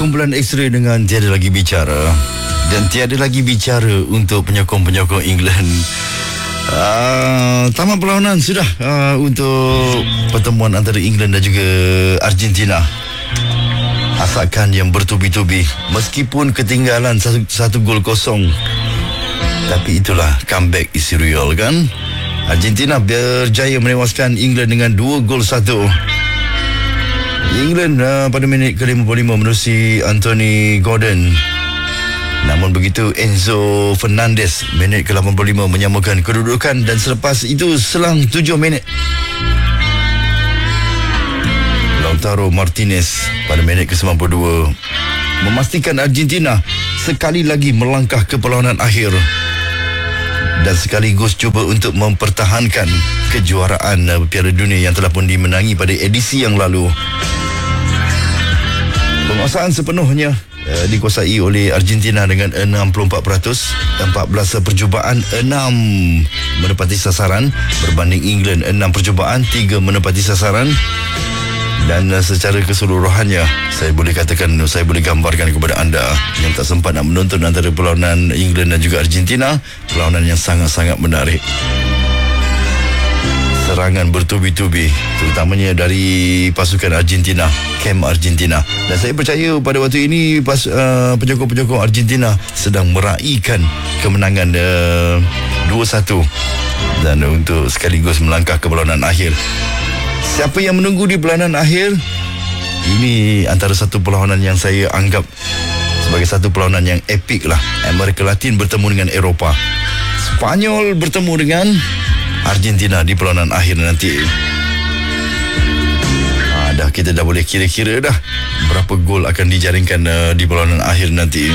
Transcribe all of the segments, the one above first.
Kumpulan X-Ray dengan Tiada Lagi Bicara. Dan tiada lagi bicara untuk penyokong-penyokong England. Tamat perlawanan sudah untuk pertemuan antara England dan juga Argentina. Asakan yang bertubi-tubi meskipun ketinggalan satu gol kosong. Tapi itulah comeback is real kan. Argentina berjaya menewaskan England dengan 2-1. England pada minit ke-55 menerusi Anthony Gordon. Namun begitu Enzo Fernandez minit ke-85 menyamakan kedudukan, dan selepas itu selang 7 minit Lautaro Martinez pada minit ke-92 memastikan Argentina sekali lagi melangkah ke perlawanan akhir dan sekaligus cuba untuk mempertahankan kejuaraan Piala Dunia yang telah pun dimenangi pada edisi yang lalu. Penguasaan sepenuhnya dikuasai oleh Argentina dengan 64%, 14 percubaan 6 menepati sasaran, berbanding England 6 percubaan 3 menepati sasaran. Dan secara keseluruhannya saya boleh gambarkan kepada anda yang tak sempat nak menonton antara perlawanan England dan juga Argentina, perlawanan yang sangat-sangat menarik. Serangan bertubi-tubi terutamanya dari pasukan Argentina, kem Argentina, dan saya percaya pada waktu ini penyokong-penyokong Argentina sedang meraihkan kemenangan 2-1 dan untuk sekaligus melangkah ke perlawanan akhir. Siapa yang menunggu di perlawanan akhir? Ini antara satu perlawanan yang saya anggap sebagai satu perlawanan yang epik lah. Amerika Latin bertemu dengan Eropah, Spanyol bertemu dengan Argentina di perlawanan akhir nanti. Kita dah boleh kira-kira dah berapa gol akan dijaringkan di perlawanan akhir nanti.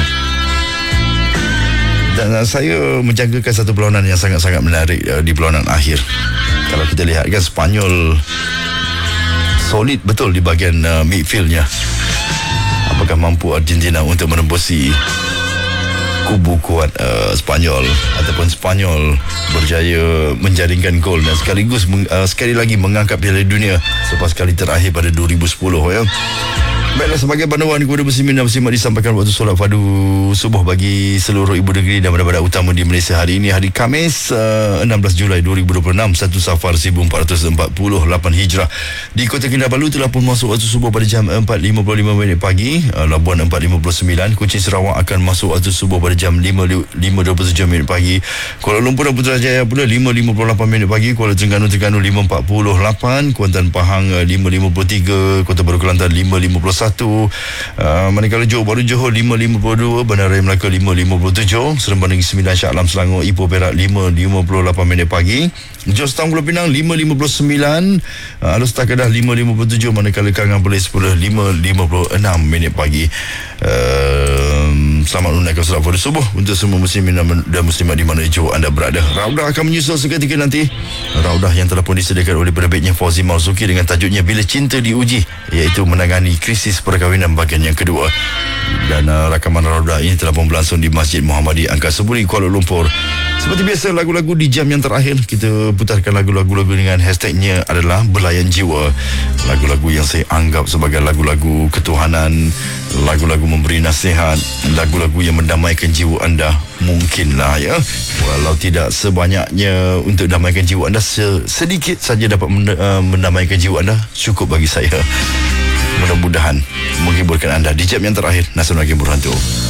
Dan saya menjangkakan satu perlawanan yang sangat-sangat menarik di perlawanan akhir. Kalau kita lihat kan, Spanyol solid betul di bahagian midfieldnya. Apakah mampu Argentina untuk menembusi kubu kuat Spanyol, ataupun Spanyol berjaya menjaringkan gol dan sekaligus sekali lagi mengangkat Piala Dunia selepas kali terakhir pada 2010 ya. Baiklah, sebagai panduan kepada muslimin dan muslimat disampaikan waktu solat fardu subuh bagi seluruh ibu negeri dan bandar-bandar utama di Malaysia hari ini, hari Khamis 16 Julai 2026, 1 Safar 1448 Hijrah. Di Kota Kinabalu telah pun masuk waktu subuh pada jam 4.55 pagi. Labuan 4.59, Kuching Sarawak akan masuk waktu subuh pada jam 5.27 pagi. Kuala Lumpur dan Putrajaya pula 5.58 pagi. Kuala Terengganu 5.48, Kuantan Pahang 5.53, Kota Baru Kelantan 5.51, manakala Johor Bahru Johor 5.52, Bandaraya Melaka 5.57, Seremban Negeri Sembilan Shah Alam Selangor Ipoh Perak 5.58 pagi, Jos Town Pulau Pinang 5.59, Alus Takadah 5.57, manakala Kangan Perlis pula 5.56 pagi. Selamat menunaikan solat fardu subuh untuk semua muslimin dan muslimat di mana jauh anda berada. Raudah akan menyusul seketika nanti. Raudah yang telah pun disediakan oleh penerbitnya Fauzi Marzuki dengan tajuknya Bila Cinta Diuji, iaitu menangani krisis perkahwinan bahagian yang kedua. Dan rakaman Raudah ini telah pun berlangsung di Masjid Muhammadiyah Angkasa Puri, Kuala Lumpur. Seperti biasa, lagu-lagu di jam yang terakhir kita putarkan lagu-lagu dengan hashtagnya adalah Belayan Jiwa. Lagu-lagu yang saya anggap sebagai lagu-lagu ketuhanan, lagu-lagu memberi nasihat, lagu-lagu yang mendamaikan jiwa anda. Mungkinlah ya, walau tidak sebanyaknya untuk damaikan jiwa anda, sedikit saja dapat mendamaikan jiwa anda, cukup bagi saya. Mudah-mudahan menghiburkan anda di jam yang terakhir Nasional Game Berhantu.